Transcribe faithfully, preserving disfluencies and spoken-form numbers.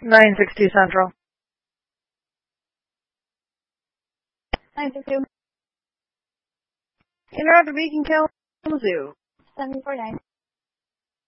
nine sixty Central. nine sixty-two. Interrupt the Beacon Kalamazoo. seven four nine.